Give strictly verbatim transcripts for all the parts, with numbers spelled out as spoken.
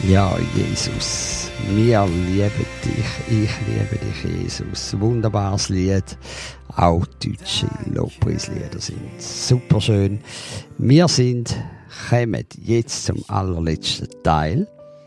Ja, Jesus, wir lieben dich, ich liebe dich, Jesus. Wunderbares Lied, auch deutsche Lobpreislieder sind super schön. Wir sind, kommen jetzt zum allerletzten Teil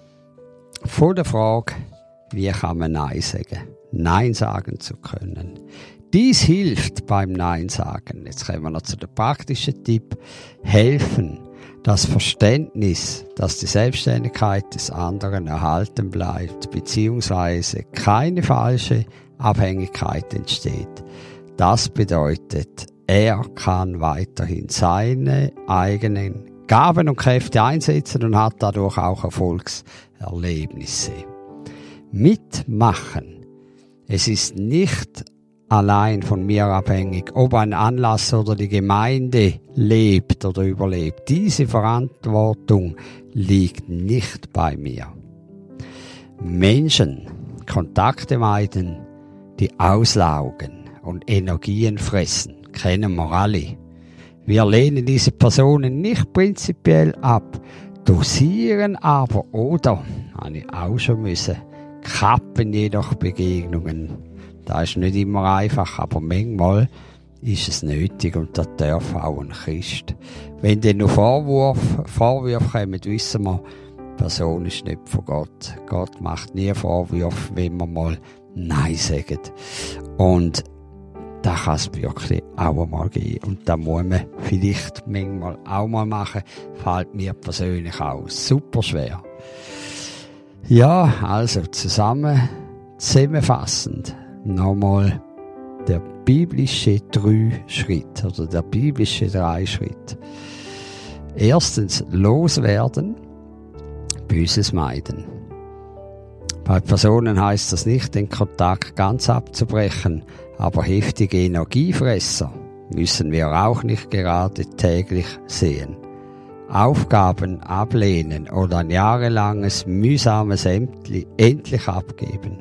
von der Frage, wie kann man Nein sagen? Nein sagen zu können. Dies hilft beim Nein sagen. Jetzt kommen wir noch zu dem praktischen Tipp. Helfen. Das Verständnis, dass die Selbstständigkeit des anderen erhalten bleibt, beziehungsweise keine falsche Abhängigkeit entsteht. Das bedeutet, er kann weiterhin seine eigenen Gaben und Kräfte einsetzen und hat dadurch auch Erfolgserlebnisse. Mitmachen. Es ist nicht allein von mir abhängig, ob ein Anlass oder die Gemeinde lebt oder überlebt. Diese Verantwortung liegt nicht bei mir. Menschen, Kontakte meiden, die auslaugen und Energien fressen, kennen wir alle. Wir lehnen diese Personen nicht prinzipiell ab, dosieren aber oder, habe ich auch schon müssen, kappen jedoch Begegnungen. Das ist nicht immer einfach, aber manchmal ist es nötig und das darf auch ein Christ. Wenn dann noch Vorwürfe, Vorwürfe kommen, wissen wir, die Person ist nicht von Gott. Gott macht nie Vorwürfe, wenn wir mal Nein sagen. Und da kann es wirklich auch einmal gehen. Und da muss man vielleicht manchmal auch mal machen. Fällt mir persönlich auch super schwer. Ja, also zusammen, zusammenfassend. Nochmal der biblische drei Schritt oder der biblische drei Schritt. Erstens loswerden, Böses meiden. Bei Personen heißt das nicht, den Kontakt ganz abzubrechen, aber heftige Energiefresser müssen wir auch nicht gerade täglich sehen. Aufgaben ablehnen oder ein jahrelanges mühsames Ämtli endlich abgeben.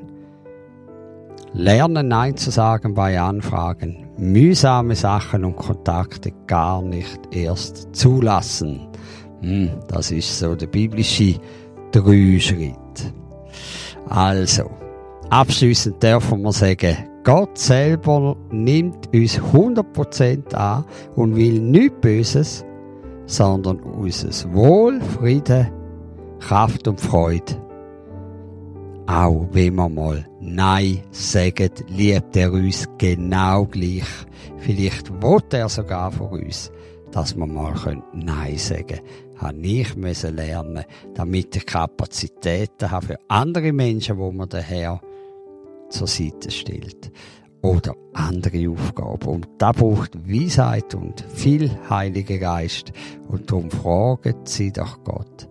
Lernen Nein zu sagen bei Anfragen, mühsame Sachen und Kontakte gar nicht erst zulassen. Hm, das ist so der biblische Drei-Schritt. Also, abschliessend dürfen wir sagen, Gott selber nimmt uns hundert Prozent an und will nichts Böses, sondern unser Wohl, Frieden, Kraft und Freude. Auch wenn wir mal Nein sagen, liebt er uns genau gleich. Vielleicht will er sogar von uns, dass wir mal Nein sagen können. Habe ich müssen lernen, damit ich Kapazitäten habe für andere Menschen, wo man der Herr zur Seite stellt. Oder andere Aufgaben. Und da braucht Weisheit und viel Heiliger Geist. Und darum fragen Sie doch Gott.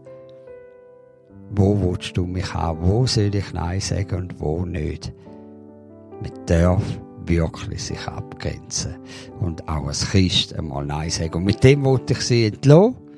Wo willst du mich haben? Wo soll ich Nein sagen und wo nicht? Man darf wirklich sich abgrenzen und auch als Christ einmal Nein sagen. Und mit dem wollte ich Sie entlassen.